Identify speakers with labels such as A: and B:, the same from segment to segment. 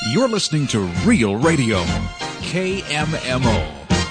A: You're listening to Real Radio, KMMO.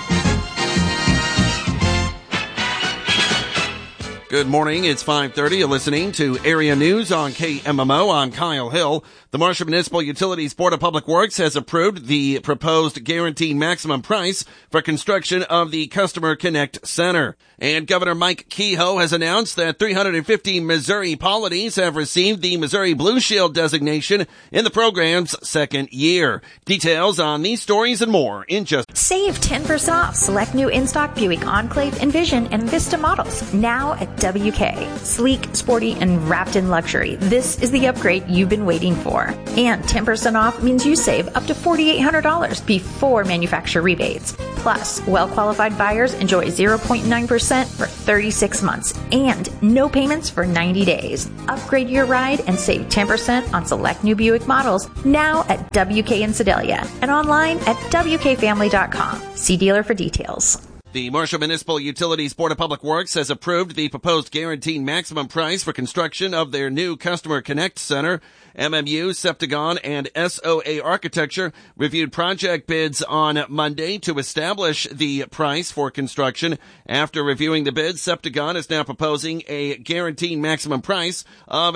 B: Good morning. It's 5:30. You're listening to Area News on KMMO. I'm Kyle Hill. The Marshall Municipal Utilities Board of Public Works has approved the proposed guaranteed maximum price for construction of the Customer Connect Center. And Governor Mike Kehoe has announced that 350 Missouri polities have received the Missouri Blue Shield designation in the program's second year. Details on these stories and more in just...
C: Save 10% off select new in-stock Buick Enclave, Envision, and Vista models now at WK. Sleek, sporty, and wrapped in luxury. This is the upgrade you've been waiting for. And 10% off means you save up to $4,800 before manufacturer rebates. Plus, well-qualified buyers enjoy 0.9% for 36 months and no payments for 90 days. Upgrade your ride and save 10% on select new Buick models now at WK in Sedalia and online at WKFamily.com. See dealer for details.
B: The Marshall Municipal Utilities Board of Public Works has approved the proposed guaranteed maximum price for construction of their new Customer Connect Center. MMU, Septagon, and SOA Architecture reviewed project bids on Monday to establish the price for construction. After reviewing the bids, Septagon is now proposing a guaranteed maximum price of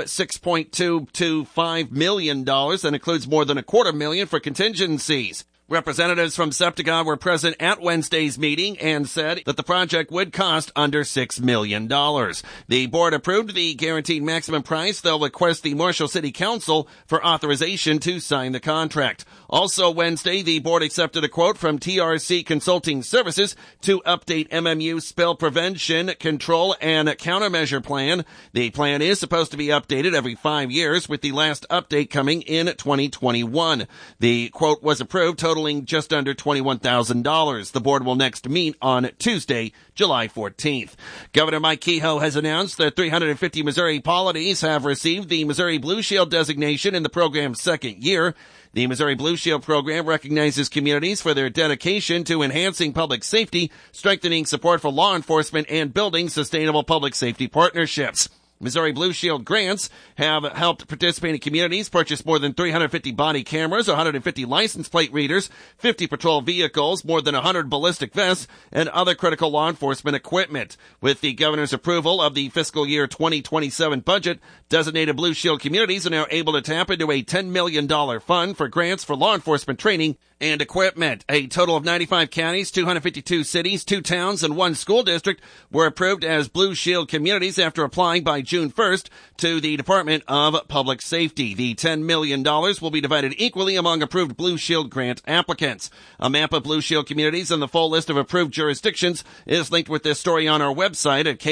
B: $6.225 million. That includes more than $250,000 for contingencies. Representatives from Septagon were present at Wednesday's meeting and said that the project would cost under $6 million. The board approved the guaranteed maximum price. They'll request the Marshall City Council for authorization to sign the contract. Also Wednesday, the board accepted a quote from TRC Consulting Services to update MMU spill prevention, control, and countermeasure plan. The plan is supposed to be updated every 5 years, with the last update coming in 2021. The quote was approved, totaling just under $21,000. The board will next meet on Tuesday, July 14th. Governor Mike Kehoe has announced that 350 Missouri polities have received the Missouri Blue Shield designation in the program's second year. The Missouri Blue Shield program recognizes communities for their dedication to enhancing public safety, strengthening support for law enforcement, and building sustainable public safety partnerships. Missouri Blue Shield grants have helped participating communities purchase more than 350 body cameras, 150 license plate readers, 50 patrol vehicles, more than 100 ballistic vests, and other critical law enforcement equipment. With the governor's approval of the fiscal year 2027 budget, designated Blue Shield communities are now able to tap into a $10 million fund for grants for law enforcement training and equipment. A total of 95 counties, 252 cities, 2 towns, and 1 school district were approved as Blue Shield communities after applying by June 1st to the Department of Public Safety. The $10 million will be divided equally among approved Blue Shield grant applicants. A map of Blue Shield communities and the full list of approved jurisdictions is linked with this story on our website at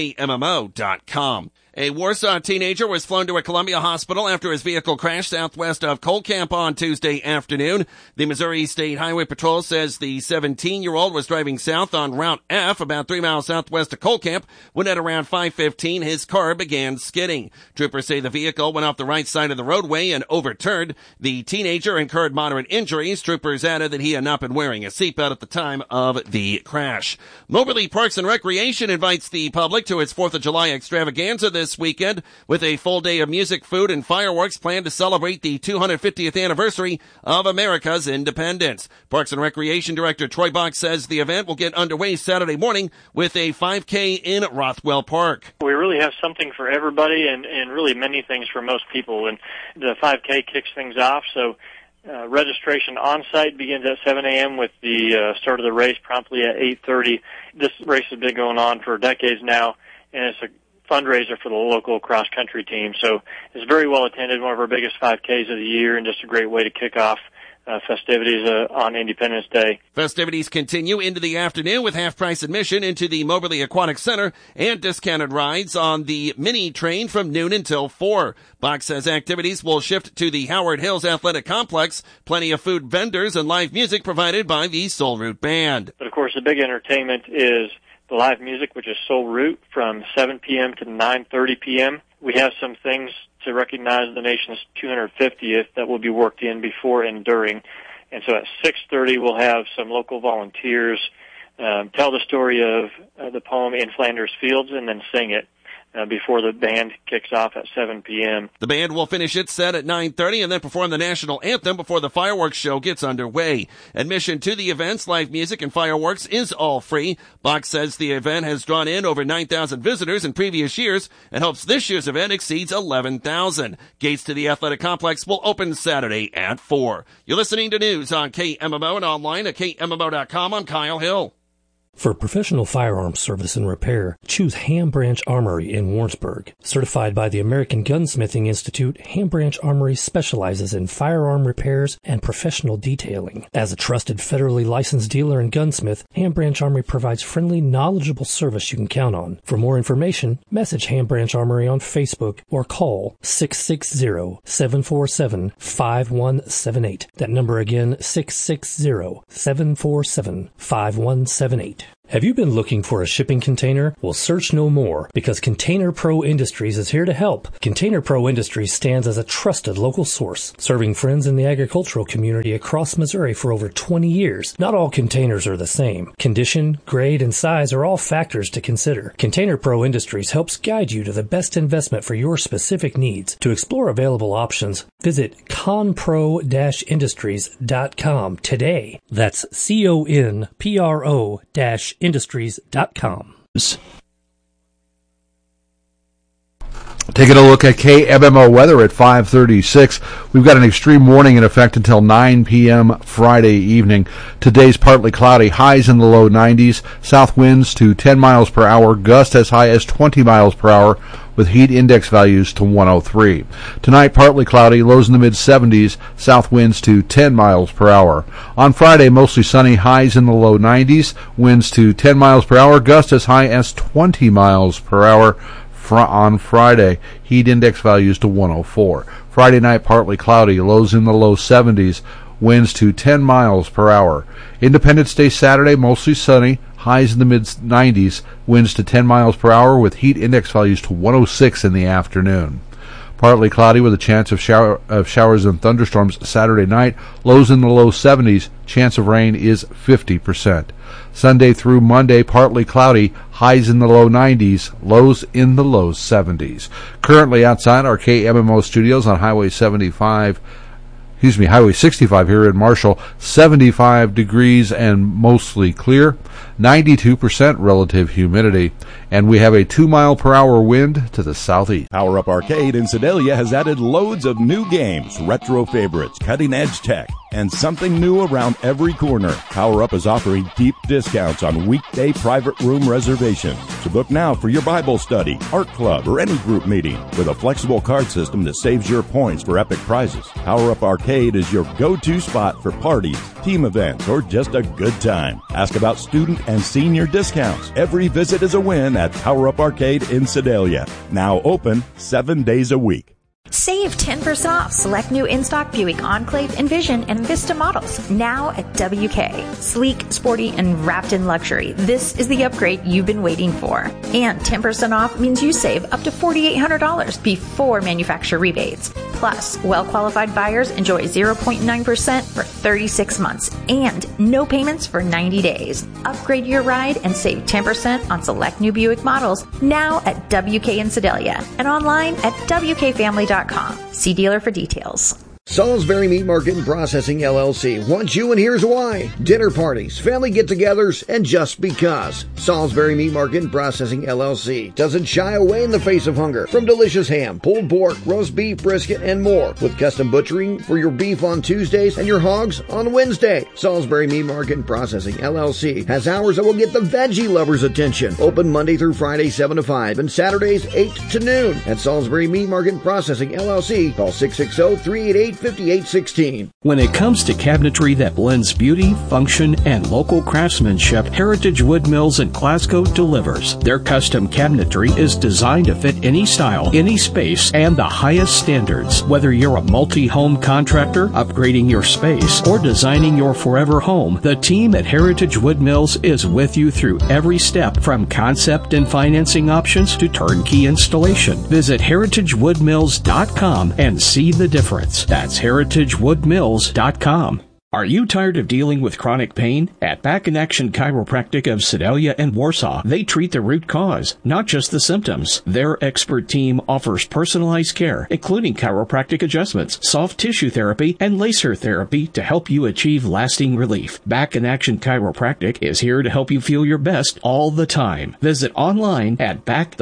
B: KMMO.com. A Warsaw teenager was flown to a Columbia hospital after his vehicle crashed southwest of Colcamp on Tuesday afternoon. The Missouri State Highway Patrol says the 17-year-old was driving south on Route F about 3 miles southwest of Colcamp when at around 5:15 his car began skidding. Troopers say the vehicle went off the right side of the roadway and overturned. The teenager incurred moderate injuries. Troopers added that he had not been wearing a seatbelt at the time of the crash. Moberly Parks and Recreation invites the public to its 4th of July extravaganza this weekend with a full day of music, food, and fireworks planned to celebrate the 250th anniversary of America's independence. Parks and Recreation Director Troy Bach says the event will get underway Saturday morning with a 5K in Rothwell Park.
D: We really have something for everybody and really many things for most people, and the 5K kicks things off, so registration on-site begins at 7 a.m. with the start of the race promptly at 8:30. This race has been going on for decades now, and it's a fundraiser for the local cross-country team. So it's very well attended, one of our biggest 5Ks of the year, and just a great way to kick off festivities on Independence Day.
B: Festivities continue into the afternoon with half-price admission into the Moberly Aquatic Center and discounted rides on the mini train from noon until 4. Bach says activities will shift to the Howard Hills Athletic Complex. Plenty of food vendors and live music provided by the Soul Root Band.
D: But, of course, the big entertainment is the live music, which is Soul Root, from 7 p.m. to 9:30 p.m. We have some things to recognize the nation's 250th that will be worked in before and during. And so at 6:30, we'll have some local volunteers tell the story of the poem In Flanders Fields and then sing it. before the band kicks off at 7 p.m.
B: The band will finish its set at 9:30 and then perform the national anthem before the fireworks show gets underway. Admission to the events, live music, and fireworks is all free. Box says the event has drawn in over 9,000 visitors in previous years and hopes this year's event exceeds 11,000. Gates to the athletic complex will open Saturday at 4. You're listening to news on KMMO and online at KMMO.com. I'm Kyle Hill.
E: For professional firearms service and repair, choose Ham Branch Armory in Warrensburg. Certified by the American Gunsmithing Institute, Ham Branch Armory specializes in firearm repairs and professional detailing. As a trusted federally licensed dealer and gunsmith, Ham Branch Armory provides friendly, knowledgeable service you can count on. For more information, message Ham Branch Armory on Facebook or call 660-747-5178. That number again, 660-747-5178. Have you been looking for a shipping container? Well, search no more, because Container Pro Industries is here to help. Container Pro Industries stands as a trusted local source, serving friends in the agricultural community across Missouri for over 20 years. Not all containers are the same. Condition, grade, and size are all factors to consider. Container Pro Industries helps guide you to the best investment for your specific needs. To explore available options, visit conpro-industries.com today. That's CONPRO-industries.com.
F: Taking a look at KMMO weather at 5:36. We've got an extreme warning in effect until 9 p.m. Friday evening. Today's partly cloudy, highs in the low 90s, south winds to 10 miles per hour, gusts as high as 20 miles per hour, with heat index values to 103. Tonight, partly cloudy, lows in the mid-70s, south winds to 10 miles per hour. On Friday, mostly sunny, highs in the low 90s, winds to 10 miles per hour, gusts as high as 20 miles per hour. On Friday, heat index values to 104. Friday night, partly cloudy, lows in the low 70s, winds to 10 miles per hour. Independence Day Saturday, mostly sunny, highs in the mid-90s, winds to 10 miles per hour with heat index values to 106 in the afternoon. Partly cloudy with a chance of showers and thunderstorms Saturday night, lows in the low 70s, chance of rain is 50%. Sunday through Monday, partly cloudy, highs in the low 90s, lows in the low 70s. Currently outside our KMMO studios on Highway 65 here in Marshall, 75 degrees and mostly clear, 92% relative humidity, and we have a 2-mile-per-hour wind to the southeast.
G: Power Up Arcade in Sedalia has added loads of new games, retro favorites, cutting-edge tech, and something new around every corner. Power Up is offering deep discounts on weekday private room reservations. So book now for your Bible study, art club, or any group meeting with a flexible card system that saves your points for epic prizes. Power Up Arcade is your go-to spot for parties, team events, or just a good time. Ask about student and senior discounts. Every visit is a win at Power Up Arcade in Sedalia. Now open 7 days a week.
C: Save 10% off select new in-stock Buick Enclave, Envision, and Vista models now at WK. Sleek, sporty, and wrapped in luxury. This is the upgrade you've been waiting for. And 10% off means you save up to $4,800 before manufacturer rebates. Plus, well-qualified buyers enjoy 0.9% for 36 months and no payments for 90 days. Upgrade your ride and save 10% on select new Buick models now at WK in Sedalia and online at WKFamily.com. See dealer for details.
H: Salisbury Meat Market and Processing LLC wants you, and here's why. Dinner parties, family get-togethers, and just because. Salisbury Meat Market and Processing LLC doesn't shy away in the face of hunger. From delicious ham, pulled pork, roast beef, brisket, and more. With custom butchering for your beef on Tuesdays and your hogs on Wednesday. Salisbury Meat Market and Processing LLC has hours that will get the veggie lovers' attention. Open Monday through Friday 7 to 5 and Saturdays 8 to noon. At Salisbury Meat Market and Processing LLC, call 660-388-5816.
A: When it comes to cabinetry that blends beauty, function, and local craftsmanship, Heritage Wood Mills in Glasgow delivers. Their custom cabinetry is designed to fit any style, any space, and the highest standards. Whether you're a multi-home contractor, upgrading your space, or designing your forever home, the team at Heritage Wood Mills is with you through every step, from concept and financing options to turnkey installation. Visit heritagewoodmills.com and see the difference. That's heritagewoodmills.com. Are you tired of dealing with chronic pain? At Back in Action Chiropractic of Sedalia and Warsaw, they treat the root cause, not just the symptoms. Their expert team offers personalized care, including chiropractic adjustments, soft tissue therapy, and laser therapy to help you achieve lasting relief. Back in Action Chiropractic is here to help you feel your best all the time. Visit online at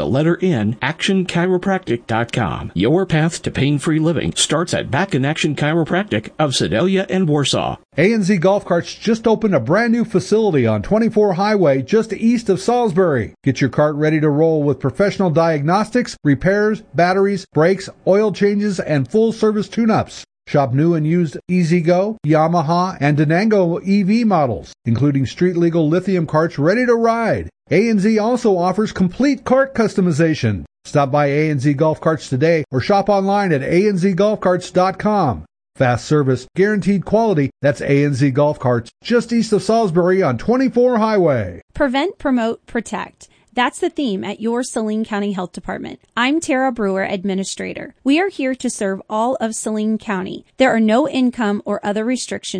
A: actionchiropractic.com. Your path to pain-free living starts at Back in Action Chiropractic of Sedalia and Warsaw.
F: A&Z Golf Carts just opened a brand new facility on 24 Highway just east of Salisbury. Get your cart ready to roll with professional diagnostics, repairs, batteries, brakes, oil changes, and full service tune-ups. Shop new and used EasyGo, Yamaha, and Denango EV models, including street-legal lithium carts ready to ride. A&Z also offers complete cart customization. Stop by A&Z Golf Carts today or shop online at anzgolfcarts.com. Fast service, guaranteed quality. That's A&Z Golf Carts, just east of Salisbury on 24 Highway.
I: Prevent, promote, protect. That's the theme at your Saline County Health Department. I'm Tara Brewer, Administrator. We are here to serve all of Saline County. There are no income or other restrictions